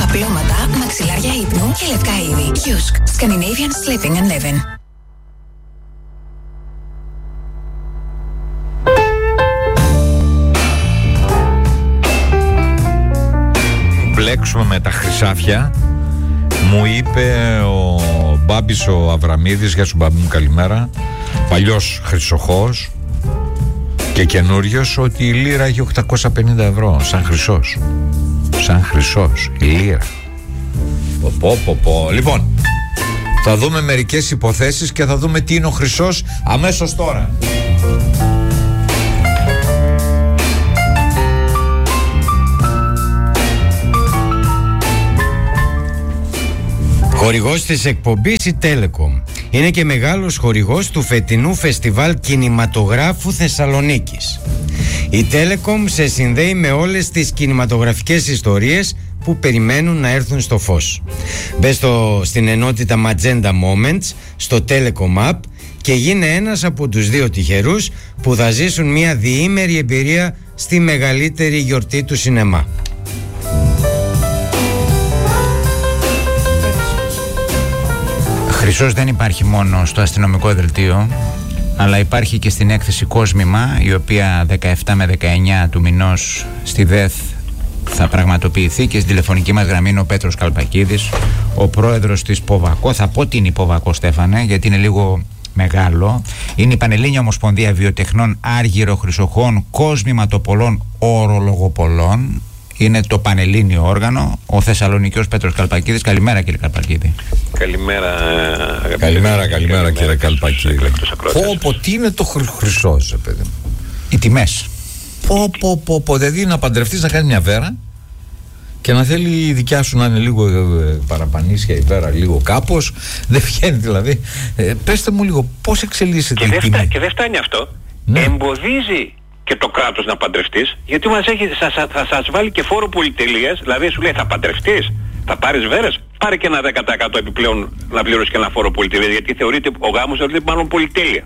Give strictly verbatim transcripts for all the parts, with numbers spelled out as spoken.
Απλώματα, μαξιλάρια ύπνου και λευκά είδη. Yusk. Scandinavian Sleeping and Living. Μπλέξουμε με τα χρυσάφια. Μου είπε ο Μπάμπης ο Αβραμίδης, γεια σου Μπάμπη μου, καλημέρα, παλιός χρυσοχός και καινούριος, ότι η λίρα έχει οκτακόσια πενήντα ευρώ σαν χρυσός. Σαν χρυσός η λίρα. Πω, πω, πω, πω. Λοιπόν, θα δούμε μερικές υποθέσεις και θα δούμε τι είναι ο χρυσός αμέσως τώρα. Χορηγός της εκπομπής η Telecom. Είναι και μεγάλος χορηγός του φετινού Φεστιβάλ Κινηματογράφου Θεσσαλονίκης. Η Telecom σε συνδέει με όλες τις κινηματογραφικές ιστορίες που περιμένουν να έρθουν στο φως. Μπες στο, στην ενότητα Magenta Moments στο Telecom App και γίνε ένας από τους δύο τυχερούς που θα ζήσουν μια διήμερη εμπειρία στη μεγαλύτερη γιορτή του σινεμά. Χρυσός δεν υπάρχει μόνο στο αστυνομικό δελτίο, αλλά υπάρχει και στην έκθεση Κόσμημα, η οποία δεκαεπτά με δεκαεννιά του μηνός στη ΔΕΘ θα πραγματοποιηθεί, και στην τηλεφωνική μας γραμμή είναι ο Πέτρος Καλπακίδης, ο πρόεδρος της Ποβακό. Θα πω τι είναι η Ποβακό, Στέφανε, γιατί είναι λίγο μεγάλο. Είναι η Πανελλήνια Ομοσπονδία Βιοτεχνών Άργυρο Χρυσοχών Κόσμηματοπολών Ορολογοπολών. Είναι το πανελλήνιο όργανο. Ο Θεσσαλονικιός Πέτρος Καλπακίδης. Καλημέρα, κύριε Καλπακίδη. Καλημέρα, αγαπητέ. Καλημέρα, καλημέρα, κύριε Καλπακίδη. Πω, πω, τι είναι το χρυσός, παιδί μου. Οι τιμές. Πω, πω, πω, πω. Δηλαδή να παντρευτείς, να κάνει μια βέρα και να θέλει η δικιά σου να είναι λίγο ε, παραπανίσια η βέρα, λίγο κάπως. Δεν βγαίνει δηλαδή. Ε, πέστε μου λίγο, πώς εξελίσσεται και η τιμή. Και δεν φτάνει αυτό. Ναι. Εμποδίζει και το κράτος να παντρευτείς, γιατί μας έχει, θα, θα, θα σας βάλει και φόρο πολυτελείας. Δηλαδή σου λέει, θα παντρευτείς, θα πάρεις βέρες, πάρε και ένα δέκα τοις εκατό επιπλέον να πληρώσεις και ένα φόρο πολυτελείας, γιατί θεωρείται, ο γάμος θεωρείται μάλλον πολυτέλεια.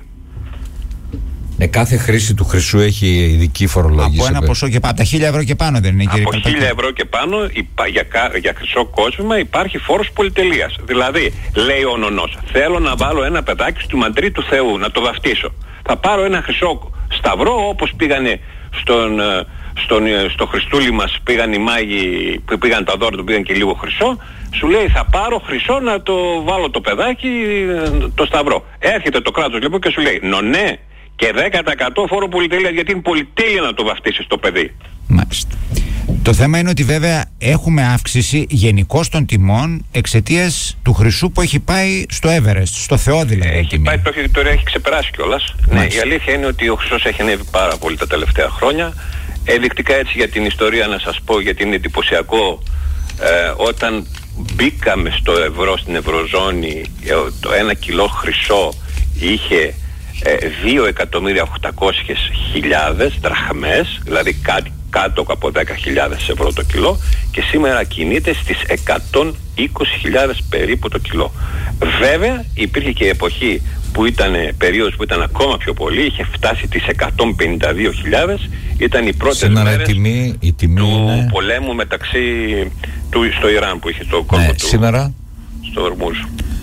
Ναι, κάθε χρήση του χρυσού έχει ειδική φορολόγηση. Από ένα ποσό και πάνω, από τα χίλια ευρώ και πάνω δεν είναι, κύριε Καλπακίδη? Από χίλια ευρώ και πάνω υπά, για, για χρυσό κόσμημα υπάρχει φόρος πολυτελείας. Δηλαδή, λέει ο νονός, θέλω να βάλω ένα παιδάκι στο μαντρί του Θεού, να το βαφτίσω. Θα πάρω ένα χρυσό σταυρό, όπως πήγανε στον, στον, στο Χριστούλη μας, πήγαν οι μάγοι που πήγαν τα δώρα του, πήγαν και λίγο χρυσό. Σου λέει, θα πάρω χρυσό να το βάλω το παιδάκι, το σταυρό. Έρχεται το κράτος λοιπόν και σου λέει, νονέ, και δέκα τοις εκατό φόρο πολυτέλεια, γιατί είναι πολυτέλεια να το βαφτίσεις το παιδί. Μάλιστα. Το θέμα είναι ότι βέβαια έχουμε αύξηση γενικώς των τιμών εξαιτίας του χρυσού που έχει πάει στο Everest, στο Θεό δηλαδή. Έχει πάει, το έχει, τώρα έχει ξεπεράσει κιόλας. Ναι, η αλήθεια είναι ότι ο χρυσός έχει ανέβει πάρα πολύ τα τελευταία χρόνια. Ενδεικτικά έτσι για την ιστορία να σας πω, γιατί είναι εντυπωσιακό, ε, όταν μπήκαμε στο ευρώ, στην ευρωζώνη, ε, το ένα κιλό χρυσό είχε ε, δύο εκατομμύρια οκτακόσιες χιλιάδες δραχμές, δηλαδή κάτι κάτω από δέκα χιλιάδες ευρώ το κιλό, και σήμερα κινείται στις εκατόν είκοσι χιλιάδες περίπου το κιλό. Βέβαια υπήρχε και εποχή που ήταν περίοδος που ήταν ακόμα πιο πολύ, είχε φτάσει τις εκατόν πενήντα δύο χιλιάδες, ήταν οι πρώτες σήμερα μέρες η τιμή, η τιμή του είναι... πολέμου μεταξύ του, στο Ιράν που είχε το κόμμα, ναι, του σήμερα στο Ορμούζ.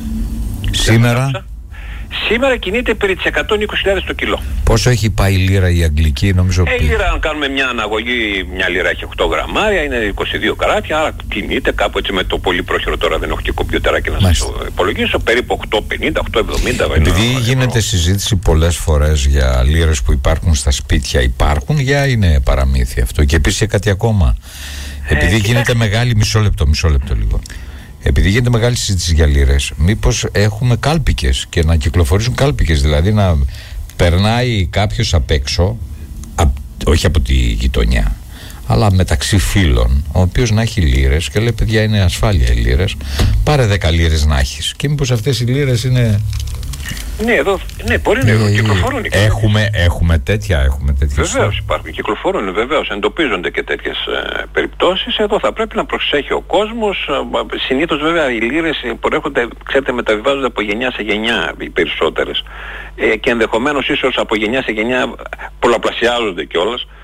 Σήμερα Σήμερα κινείται περί τις εκατόν είκοσι χιλιάδες το κιλό. Πόσο έχει πάει η λίρα η αγγλική, νομίζω? Ε, η λίρα, αν κάνουμε μια αναγωγή, μια λίρα έχει οκτώ γραμμάρια, είναι είκοσι δύο καράτια, άρα κινείται κάπου έτσι με το πολύ πρόχειρο, τώρα δεν έχω και κομπιούτεράκι να σας το υπολογίσω, περίπου οκτώ πενήντα, οκτώ εβδομήντα. Επειδή γίνεται συζήτηση πολλές φορές για λίρες που υπάρχουν στα σπίτια, υπάρχουν, για είναι παραμύθι αυτό? Και επίσης κάτι ακόμα, επειδή ε, γίνεται μεγάλη, μισό λεπτό, μισό λεπτό λίγο. Επειδή γίνεται μεγάλη συζήτηση για λίρες, μήπως έχουμε κάλπικες και να κυκλοφορήσουν κάλπικες, δηλαδή να περνάει κάποιος απ' έξω, α, όχι από τη γειτονιά, αλλά μεταξύ φίλων, ο οποίος να έχει λίρες και λέει, παιδιά, είναι ασφάλεια οι λίρες, πάρε δέκα λίρες να έχεις. Και μήπως αυτές οι λίρες είναι... Ναι, εδώ, ναι, μπορεί να ε, κυκλοφορούν. Έχουμε, έχουμε τέτοια, έχουμε τέτοιες. Βεβαίως υπάρχουν, κυκλοφορούν, βεβαίως, εντοπίζονται και τέτοιες ε, περιπτώσεις. Εδώ θα πρέπει να προσέχει ο κόσμος. Ε, συνήθως βέβαια οι λίρες προέρχονται, ξέρετε, μεταβιβάζονται από γενιά σε γενιά οι περισσότερες. Ε, και ενδεχομένως ίσως από γενιά σε γενιά πολλαπλασιάζονται κιόλας.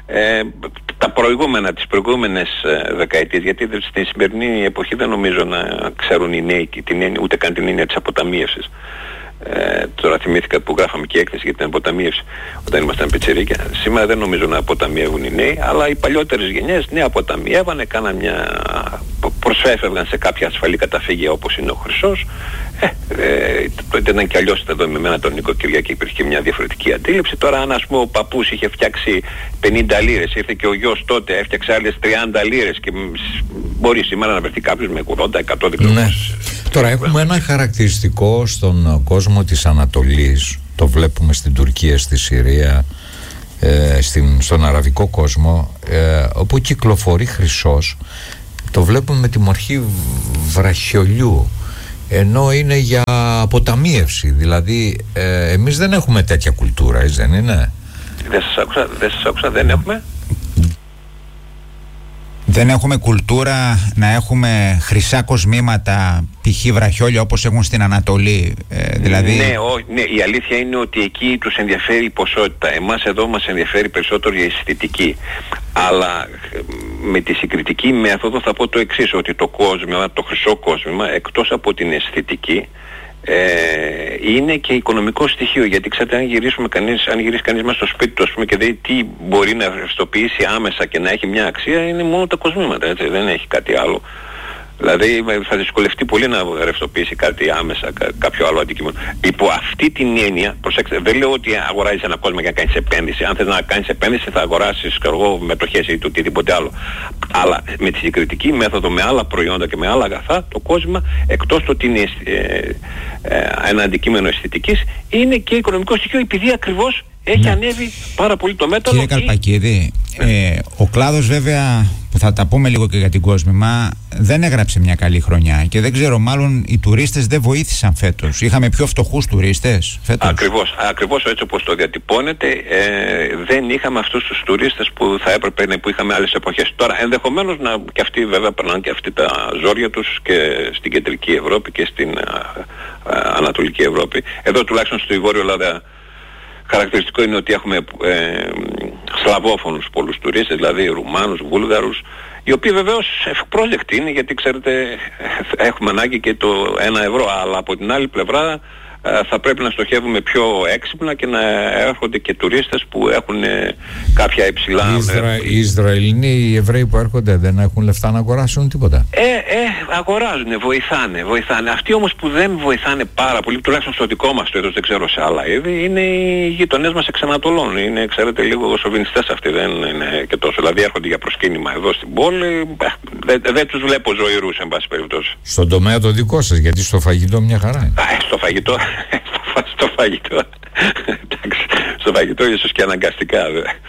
ε, τα προηγούμενα, τις προηγούμενες ε, δεκαετίες, γιατί στην σημερινή εποχή δεν νομίζω να ξέρουν οι νέοι την έννοια, ούτε καν την έννοια της αποταμίευσης. Ε, τώρα θυμήθηκα που γράφαμε και έκθεση για την αποταμίευση όταν ήμασταν πιτσιρίκια. Σήμερα δεν νομίζω να αποταμιεύουν οι νέοι, αλλά οι παλιότερες γενιές ναι αποταμιεύανε, κάναν μια... προσέφευγαν σε κάποια ασφαλή καταφύγια όπως είναι ο Χρυσός. Ε, ε, τότε ήταν και αλλιώς εδώ με εμένα τον νοικοκυριά και υπήρχε μια διαφορετική αντίληψη. Τώρα αν ας πούμε ο παππούς είχε φτιάξει πενήντα λίρες, ήρθε και ο γιος τότε έφτιαξε άλλες τριάντα λίρες και μπορεί σήμερα να βρεθεί κάποιος με ογδόντα εκατό διπλωμάτες. Ναι. Τώρα έχουμε ένα χαρακτηριστικό στον κόσμο της Ανατολής, το βλέπουμε στην Τουρκία, στη Συρία, ε, στην, στον αραβικό κόσμο, ε, όπου κυκλοφορεί χρυσός, το βλέπουμε με τη μορφή βραχιολιού, ενώ είναι για αποταμίευση. Δηλαδή ε, εμείς δεν έχουμε τέτοια κουλτούρα, έτσι δεν είναι? Δεν σας άκουσα, δεν σας άκουσα, δεν έχουμε. Δεν έχουμε κουλτούρα να έχουμε χρυσά κοσμήματα, π.χ. βραχιόλια όπως έχουν στην Ανατολή. Ε, δηλαδή... ναι, ο, ναι, η αλήθεια είναι ότι εκεί τους ενδιαφέρει η ποσότητα. Εμάς εδώ μας ενδιαφέρει περισσότερο η αισθητική. Αλλά με τη συγκριτική μέθοδο θα πω το εξής, ότι το κόσμημα, το χρυσό κόσμημα, εκτός από την αισθητική, Ε, είναι και οικονομικό στοιχείο, γιατί ξέρετε αν γυρίσουμε κανείς, αν γυρίσει κανείς μέσα στο σπίτι του ας πούμε, και δει τι μπορεί να ρευστοποιήσει άμεσα και να έχει μια αξία, είναι μόνο τα κοσμήματα, έτσι, δεν έχει κάτι άλλο. Δηλαδή θα δυσκολευτεί πολύ να ρευστοποιήσει κάτι άμεσα, κά, κάποιο άλλο αντικείμενο. Υπό αυτή την έννοια, προσέξτε, δεν λέω ότι αγοράζεις ένα κόσμο για να κάνεις επένδυση. Αν θες να κάνεις επένδυση θα αγοράσεις εγώ, μετοχές ή το οτιδήποτε άλλο. Αλλά με τη συγκριτική μέθοδο, με άλλα προϊόντα και με άλλα αγαθά, το κόσμο, εκτός το ότι είναι ε, ε, ένα αντικείμενο αισθητικής, είναι και οικονομικό στοιχείο, επειδή ακριβώς έχει ναι. ανέβει πάρα πολύ το μέταλλο. Κύριε Καλπακίδη, ε, ο κλάδος βέβαια, που θα τα πούμε λίγο και για την κόσμημα, δεν έγραψε μια καλή χρονιά και δεν ξέρω, μάλλον οι τουρίστες δεν βοήθησαν φέτος. Είχαμε πιο φτωχούς τουρίστες φέτος. Ακριβώς, ακριβώς έτσι όπως το διατυπώνετε, ε, δεν είχαμε αυτούς τους τουρίστες που θα έπρεπε, που είχαμε άλλες εποχές. Τώρα ενδεχομένως να, και αυτοί βέβαια περνάνε και αυτοί τα ζόρια τους και στην κεντρική Ευρώπη και στην α, α, ανατολική Ευρώπη. Εδώ τουλάχιστον στη Βόρεια Ελλάδα χαρακτηριστικό είναι ότι έχουμε ε, σλαβόφωνους πολλούς τουρίστες, δηλαδή Ρουμάνους, Βούλγαρους, οι οποίοι βεβαίως ευπρόσδεκτοι είναι, γιατί ξέρετε έχουμε ανάγκη και το ένα ευρώ, αλλά από την άλλη πλευρά ε, θα πρέπει να στοχεύουμε πιο έξυπνα και να έρχονται και τουρίστες που έχουν ε, κάποια υψηλά... Οι, Ισρα... οι Ισραηλινοί, οι Εβραίοι που έρχονται δεν έχουν λεφτά να αγοράσουν τίποτα. Ε, ε, αγοράζουν, βοηθάνε, βοηθάνε. Αυτοί όμως που δεν βοηθάνε πάρα πολύ, τουλάχιστον στο δικό μας το έδος, δεν ξέρω σε άλλα είδη, είναι οι γειτονές μας εξ Ανατολών. Είναι, ξέρετε, λίγο σοβινιστές αυτοί, δεν είναι και τόσο. Δηλαδή έρχονται για προσκύνημα εδώ στην πόλη, δεν δε τους βλέπω ζωηρούς, εν πάση περιπτώσει. Στον τομέα το δικό σας, γιατί στο φαγητό μια χαρά είναι. Α, στο φαγητό, στο φαγητό, εντάξει, στο φαγητό ίσως και αναγκαστικά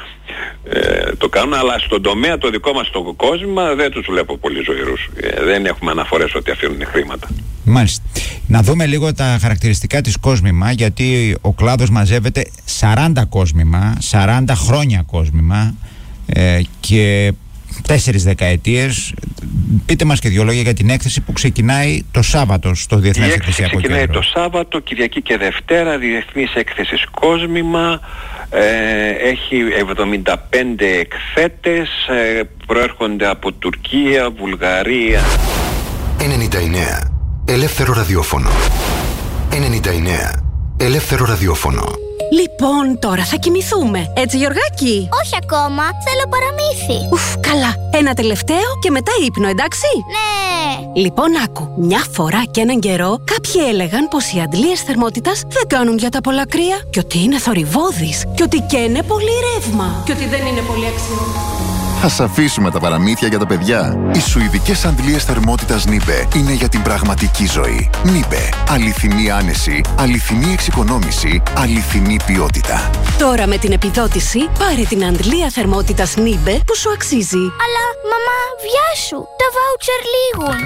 ε, το κάνουν, αλλά στον τομέα το δικό μας το κόσμο δεν τους βλέπω πολύ ζωηρούς. Ε, δεν έχουμε αναφορές ότι αφήνουν χρήματα. Μάλιστα. Να δούμε λίγο τα χαρακτηριστικά της κόσμημα, γιατί ο κλάδος μαζεύεται σαράντα κόσμημα, σαράντα χρόνια κόσμημα ε, και τέσσερις δεκαετίες. Πείτε μας και δύο λόγια για την έκθεση που ξεκινάει το Σάββατο στο Διεθνές Εκθεσιακό Κέντρο. Ξεκινάει το Σάββατο, Κυριακή και Δευτέρα, Διεθνής Έκθεσης Κόσμημα. Ε, έχει εβδομήντα πέντε εκθέτες, ε, προέρχονται από Τουρκία, Βουλγαρία. ενενήντα εννέα Ελεύθερο ραδιόφωνο. ενενήντα εννέα Ελεύθερο ραδιόφωνο. Λοιπόν, τώρα θα κοιμηθούμε. Έτσι, Γιωργάκη? Όχι ακόμα. Θέλω παραμύθι. Ουφ, καλά. Ένα τελευταίο και μετά ύπνο, εντάξει? Ναι. Λοιπόν, άκου. Μια φορά και έναν καιρό, κάποιοι έλεγαν πως οι αντλίες θερμότητας δεν κάνουν για τα πολλά κρύα και ότι είναι θορυβώδεις και ότι καίνε πολύ ρεύμα και ότι δεν είναι πολύ αξιόπιστο. Ας αφήσουμε τα παραμύθια για τα παιδιά. Οι σουηδικές αντλίες θερμότητας Νίμπε είναι για την πραγματική ζωή. Νίμπε. Αληθινή άνεση, αληθινή εξοικονόμηση, αληθινή ποιότητα. Τώρα με την επιδότηση, πάρε την αντλία θερμότητας Νίμπε που σου αξίζει. Αλλά, μαμά, βιάσου. Τα βάουτσερ λήγουν.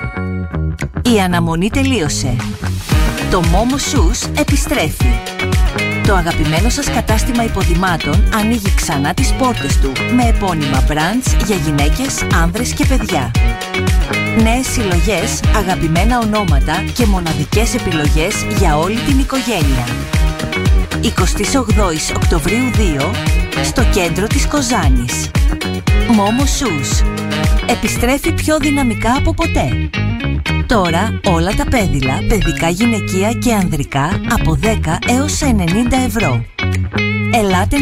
Η αναμονή τελείωσε. Το Momo Shoes επιστρέφει. Το αγαπημένο σας κατάστημα υποδημάτων ανοίγει ξανά τις πόρτες του με επώνυμα brands για γυναίκες, άνδρες και παιδιά. Νέες συλλογές, αγαπημένα ονόματα και μοναδικές επιλογές για όλη την οικογένεια. εικοστή όγδοη Οκτωβρίου δύο, στο κέντρο της Κοζάνης. Momo Shoes. Επιστρέφει πιο δυναμικά από ποτέ. Τώρα όλα τα πέδιλα, παιδικά, γυναικεία και ανδρικά από δέκα έως ενενήντα ευρώ. Ελάτε